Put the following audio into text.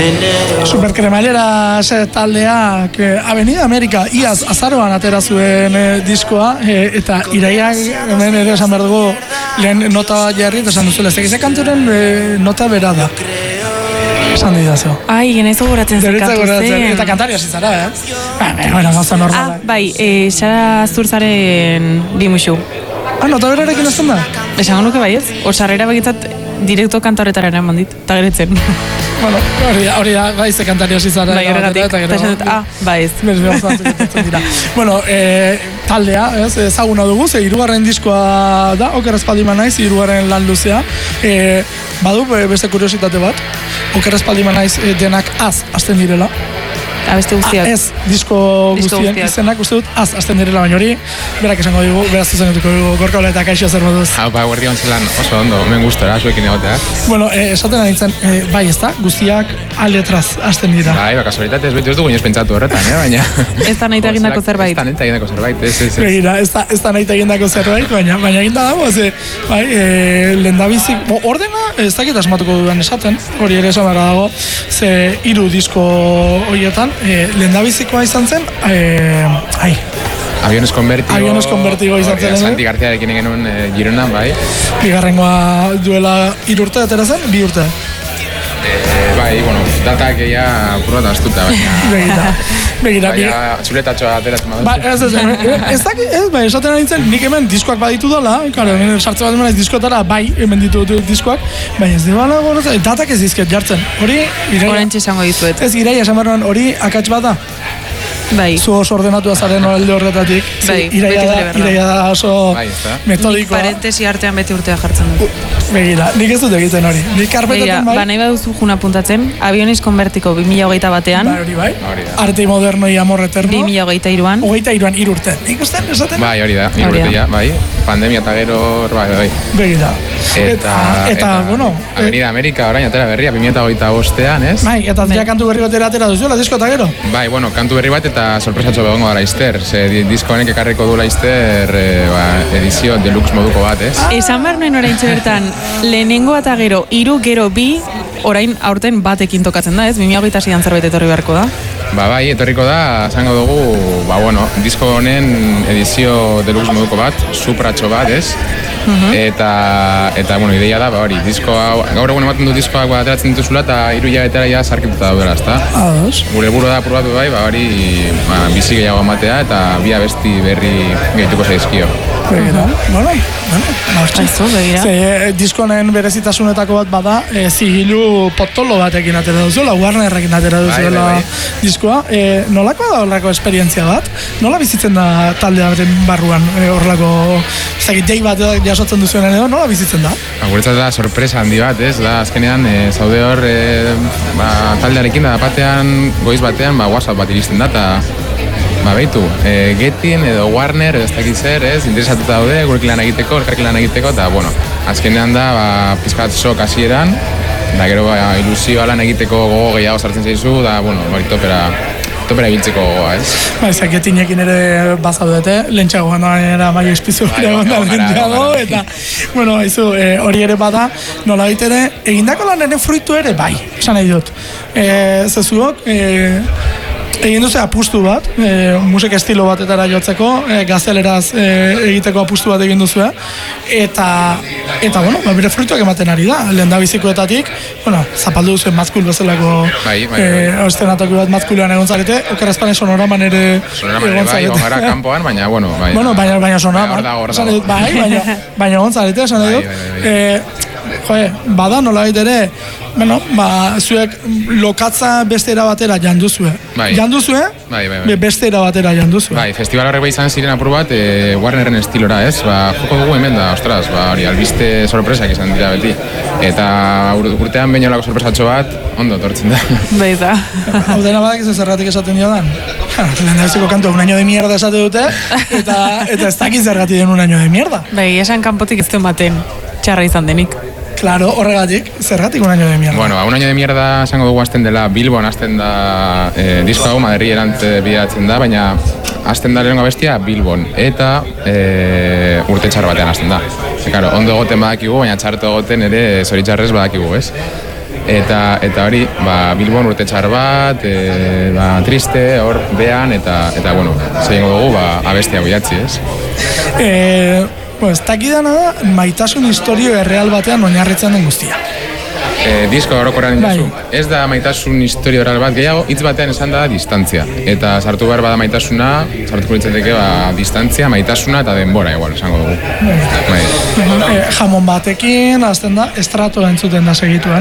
Supercremalera taldeak Avenida Amerika iaz azaroan atera zuen diskoa eta iraiak hemen ere esan behar dugu lehen nota jarri eta esan duzula ez kanturen nota bera da esan didazo ai, genaizu goratzen zen eta kantaria zitzara, bueno, gauza normala bai, Sara Zurzaren Bimuxu nota berarekin azten da? Esango nuke bai ez, osarrera begitzat direkto kantaretara eraman dit, eta geretzen. Bueno, hori da, bai, ze kantaria zizara. Bai, horregatik, eta esan dut, bai ez. Bueno, taldea, ezaguna dugu, ze hirugarren diskoa da, oker espaldima naiz, hirugarren lan luzea. Badu, beste kuriositate bat, oker espaldima naiz denak hasten direla. Abeste guztiak. Ez, disko guztien izenak uste dut, azten direla baina hori, berak esango digu, beraz zuzenetuko dugu, Gorka eta Kaixo zer moduz. Guardia ontzelan oso ondo, men gustora, zuekin egotea. Bueno, esaten nintzen, bai ez da, guztiak aletraz azten dira. Bai, kasualitatez beti ez dugu inoz pentsatu horretan, baina... Ez da nahi egindako zerbait. Ez da nahi egindako zerbait, ez. Begira, ez da nahi egindako zerbait, baina eginda dago, bai, lehendabizik, ordena, ez dakit asmatuko dudan esaten, hori ere esan behar dago, ze 3 disko horietan, lehendabizikoa izan zen, Aviones Convertigo izan zen. Santi Garziarekin genuen Gironan, bai. Bigarrengoa duela 3 urte atera zen, 2 urte. Bai, bueno, datak egia purbat astuta, baina... Begira, txuletatxoa ateratzen baduzu. Bai, esaten nintzen, nik hemen diskoak baditu dela, sartze bat emanaiz diskoetara, bai, hemen ditu diskoak, baina ez dibala goratzen, datak ez dizket jartzen. Hori, Horentxe esango dizuet. Ez Iraia, esan behar hori akats bat da. Bai. Zu oso ordenatua zaren alde horretatik. Bai, Iraia da oso metodikoa. Nik parentesi artean beti urtea jartzen dut. Begira, nik ez dut egiten hori. Nik karpetaten bai. Nahi baduzu juna puntatzen, Aviones Convertigo 2021 batean. Bai, hori bai. Arte moderno y amor eterno. 2023an. 23an 3 urte. Nik ustean esaten? Bai, hori da, 3 urte ja, bai. Pandemia eta gero, bai. Begira. Eta, bueno... Avenida Amerika orain atera berria, 2025an, ez? Bai, eta ja kantu berri batera atera duzuela, disko eta gero? Bai, bueno, kantu berri bat eta sorpresatxo begongo da Laizter. Ze disko honek ekarriko du Laizter edizio deluxe moduko bat, ez? Esan behar nuen orain bertan lehenengo eta gero, 3 gero 2, orain aurten batekin tokatzen da, ez? 2026an zerbait etorri beharko da. Bai, etorriko da, esango dugu, disko honen edizio deluxe moduko bat, supratxo bat, ez? Eta bueno, ideia da, hori, disko hau, gaur egun ematen du diskoak ateratzen dituzula eta 3 hilabetera ja sarkituta daudela, ezta? Gure helburua da probatu bai, hori bizi gehiago ematea eta bi abesti berri gehituko zaizkio. Begira, disko honen berezitasunetako bat bada, zigilu potolo batekin atera duzuela, Warnerrekin atera duzuela diskoa. Nolakoa da horrelako esperientzia bat? Nola bizitzen da taldearen barruan horrelako dei bat jasotzen duzuenan edo, nola bizitzen da? Guretzat da sorpresa handi bat, ez? Da, azkenean, zaude hor, taldearekin da batean, goiz batean, WhatsApp bat iristen da, eta behitu, Getin edo Warner edo ez dakit zer, ez? Interesatuta daude, gurekin lan egiteko, elkarrekin lan egiteko, eta, bueno, azkenean da, pizkat sok hasieran, da gero ilusioa lan egiteko gogo gehiago sartzen zaizu, da, bueno, topera ibiltzeko gogoa, ez? Ba, Getinekin ere bazaudete, lentsagoan era bai espizu ere gonda lentsago, eta, bueno, hori ere bada, nola ere, egindako lanaren fruitu ere, bai, esan nahi dut. Zezuok, egin duze apustu bat, musika estilo batetara jotzeko, gazteleraz egiteko apustu bat egin duzue, eta bueno, bere fruituak ematen ari da, lehendabizikoetatik, bueno, zapaldu duzen mazkul bezalako estenatoko bat mazkulean egon zarete, Oker Espane sonoraman ere egon zarete. Bai, gara kanpoan, baina, bueno, baina sonoraman, baina egon zarete, esan dut, bada nola ere, zuek lokatza beste era batera janduzue. Janduzue, beste era batera janduzue. Bai, festival horrek izan ziren apur bat, Warnerren estilora, ez? Joko dugu hemen da, ostras, hori, albiste sorpresak izan dira beti. Eta urtean baino lako sorpresatxo bat, ondo tortzen da. Baita. Hau dena badak ez zergatik esaten diodan. Lehendabiziko kantu, un año de mierda esate dute, eta ez dakit zergatik den un año de mierda. Bai, esan kanpotik ez duen baten, txarra izan denik. Claro, horregatik, zergatik un año de mierda. Bueno, un año de mierda esango dugu azten dela Bilbon azten da disko hau Madri erant bideratzen da, baina azten da lehenko bestia Bilbon eta urte txar batean azten da. Claro, ondo egoten badakigu, baina txarto egoten ere zoritxarrez badakigu, ez? Eta hori, Bilbon urte txar bat, triste, hor, behan, eta bueno, zehingo dugu, abesti hau idatzi, ez? Ez dakidana da, maitasun historio erreal batean oinarritzen den guztia. Disko orokorrean indazu. Ez da maitasun historio erreal bat, gehiago, hitz batean esan da distantzia. Eta sartu behar bada maitasuna, sartuko litzateke distantzia, maitasuna eta denbora, igual, esango dugu. Jamon batekin, azten da, estrato entzuten da segituen.